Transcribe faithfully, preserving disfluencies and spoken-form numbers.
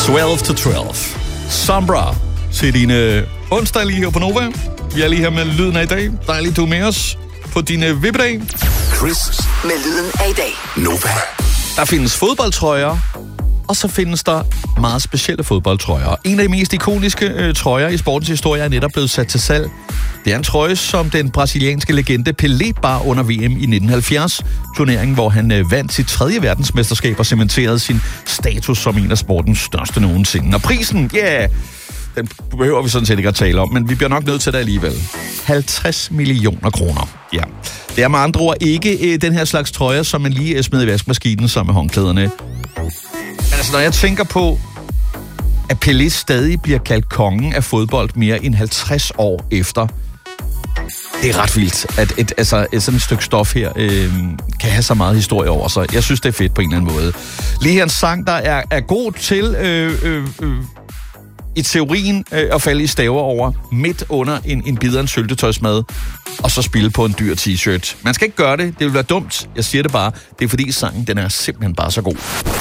tolv til tolv. Sombra til din øh, onsdag lige her på Nova. Vi er lige her med lyden af i dag. Dejligt, du er med os på din øh, vippedag. Chris med lyden af i dag. Nova. Der findes fodboldtrøjer, og så findes der meget specielle fodboldtrøjer. En af de mest ikoniske øh, trøjer i sportens historie er netop blevet sat til salg. Det er en trøje, som den brasilianske legende Pelé bar under V M i nitten halvfjerds. Turneringen, hvor han øh, vandt sit tredje verdensmesterskab og cementerede sin status som en af sportens største nogensinde. Og prisen, ja, yeah, den behøver vi sådan set ikke at tale om, men vi bliver nok nødt til det alligevel. halvtreds millioner kroner. Ja. Det er med andre ord ikke øh, den her slags trøjer, som man lige øh, smider i vaskemaskinen sammen med håndklæderne. Men altså, når jeg tænker på, at Pelé stadig bliver kaldt kongen af fodbold mere end halvtreds år efter, det er ret vildt, at et, altså, et sådan et stykke stof her øh, kan have så meget historie over sig. Jeg synes, det er fedt på en eller anden måde. Lige her en sang, der er, er god til øh, øh, øh, i teorien øh, at falde i staver over midt under en, en bidder en syltetøjsmad, og så spille på en dyr t-shirt. Man skal ikke gøre det, det vil være dumt. Jeg siger det bare, det er fordi sangen, den er simpelthen bare så god.